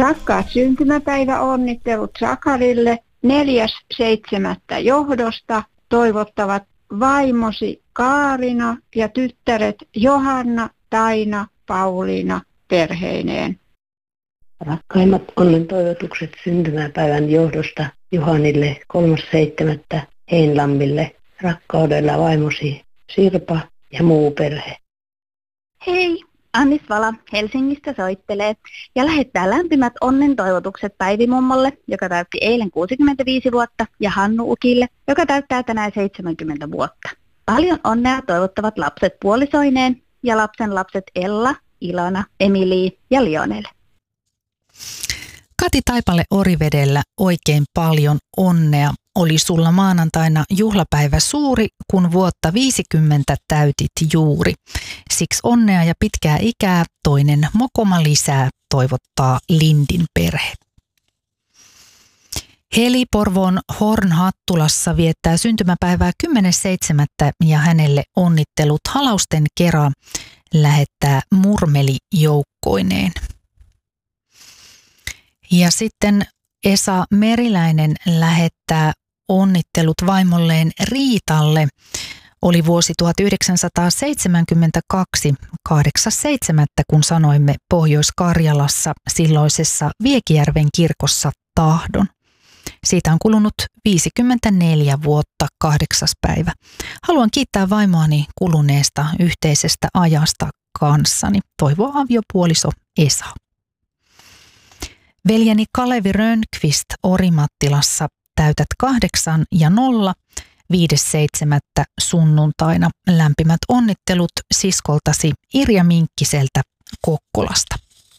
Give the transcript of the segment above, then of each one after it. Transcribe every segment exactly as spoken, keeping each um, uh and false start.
Rakkaat syntymäpäiväonnittelut Sakarille neljäs seitsemättä johdosta toivottavat vaimosi Kaarina ja tyttäret Johanna, Taina, Pauliina perheineen. Rakkaimmat onnen toivotukset syntymäpäivän johdosta Juhanille kolmas seitsemättä Heinlammille. Rakkaudella vaimosi Sirpa ja muu perhe. Hei! Annis Vala Helsingistä soittelee ja lähettää lämpimät onnen toivotukset Päivi-mummolle, joka täytti eilen kuusikymmentäviisi vuotta, ja Hannu Ukille, joka täyttää tänään seitsemänkymmentä vuotta. Paljon onnea toivottavat lapset puolisoineen ja lapsen lapset Ella, Ilona, Emili ja Lionel. Kati Taipale Orivedellä, oikein paljon onnea. Oli sulla maanantaina juhlapäivä suuri, kun vuotta viisikymmentä täytit juuri. Siksi onnea ja pitkää ikää, toinen mokoma lisää, toivottaa Lindin perhe. Heli Porvoon Hornhattulassa viettää syntymäpäivää kymmenes seitsemättä ja hänelle onnittelut halausten kera lähettää Murmeli joukkoineen. Ja sitten Esa Meriläinen lähettää onnittelut vaimolleen Riitalle. Oli vuosi tuhatyhdeksänsataaseitsemänkymmentäkaksi, kahdeksas seitsemättä kun sanoimme Pohjois-Karjalassa silloisessa Viekijärven kirkossa tahdon. Siitä on kulunut viisikymmentäneljä vuotta, kahdeksas päivä. Haluan kiittää vaimoani kuluneesta yhteisestä ajasta kanssani. Toivoo aviopuoliso Esa. Veljeni Kalevi Rönnqvist Orimattilassa täytät kahdeksan ja nolla, viides seitsemättä sunnuntaina. Lämpimät onnittelut siskoltasi Irja Minkkiseltä Kokkolasta.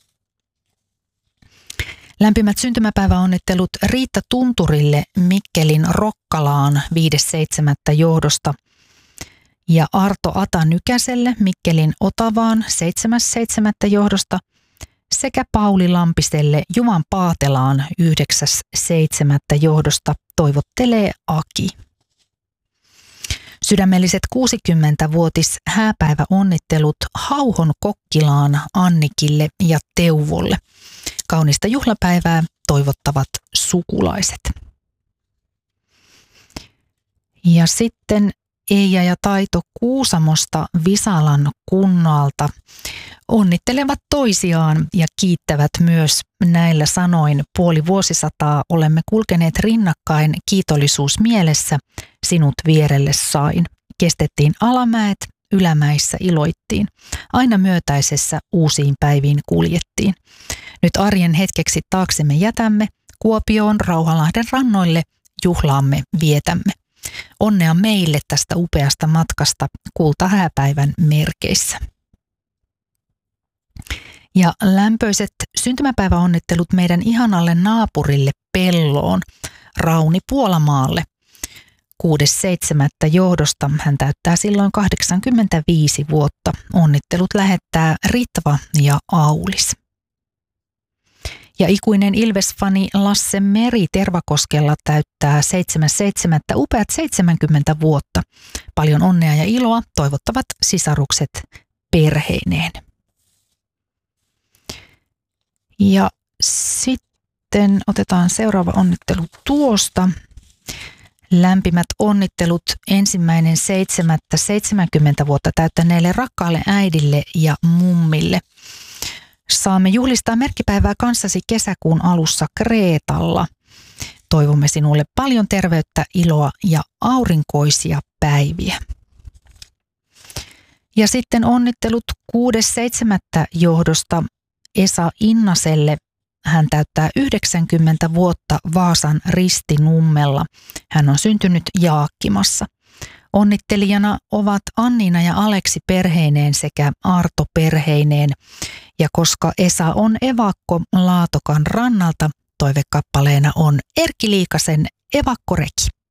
Lämpimät syntymäpäiväonnittelut Riitta Tunturille Mikkelin Rokkalaan viides seitsemättä johdosta ja Arto Ata Nykäselle Mikkelin Otavaan seitsemäs seitsemättä johdosta sekä Pauli Lampiselle Juvan Paatelaan yhdeksäs seitsemättä johdosta toivottelee Aki. Sydämelliset kuusikymmentävuotis hääpäiväonnittelut Hauhon Kokkilaan Annikille ja Teuvolle. Kaunista juhlapäivää toivottavat sukulaiset. Ja sitten Eija ja Taito Kuusamosta Visalan kunnalta onnittelevat toisiaan ja kiittävät myös näillä sanoin. Puoli vuosisataa olemme kulkeneet rinnakkain, kiitollisuus mielessä, sinut vierelle sain. Kestettiin alamäet, ylämäissä iloittiin. Aina myötäisessä uusiin päiviin kuljettiin. Nyt arjen hetkeksi taaksemme jätämme, Kuopioon Rauhalahden rannoille juhlaamme vietämme. Onnea meille tästä upeasta matkasta kultahääpäivän merkeissä. Ja lämpöiset syntymäpäiväonnittelut meidän ihanalle naapurille Pelloon, Rauni Puolamaalle. kuudes seitsemättä johdosta hän täyttää silloin kahdeksankymmentäviisi vuotta. Onnittelut lähettää Ritva ja Aulis. Ja ikuinen Ilves-fani Lasse Meri Tervakoskella täyttää seitsemäs seitsemättä upeat seitsemänkymmentä vuotta. Paljon onnea ja iloa toivottavat sisarukset perheineen. Ja sitten otetaan seuraava onnittelu tuosta. Lämpimät onnittelut ensimmäinen seitsemättä seitsemänkymmentä vuotta täyttäneelle rakkaalle äidille ja mummille. Saamme juhlistaa merkkipäivää kanssasi kesäkuun alussa Kreetalla. Toivomme sinulle paljon terveyttä, iloa ja aurinkoisia päiviä. Ja sitten onnittelut kuudes seitsemättä johdosta Esa Innaselle. Hän täyttää yhdeksänkymmentä vuotta Vaasan Ristinummella. Hän on syntynyt Jaakkimassa. Onnittelijana ovat Anniina ja Aleksi perheineen sekä Arto perheineen. Ja koska Esa on evakko Laatokan rannalta, toivekappaleena on Erkki Liikasen Evakkoreki.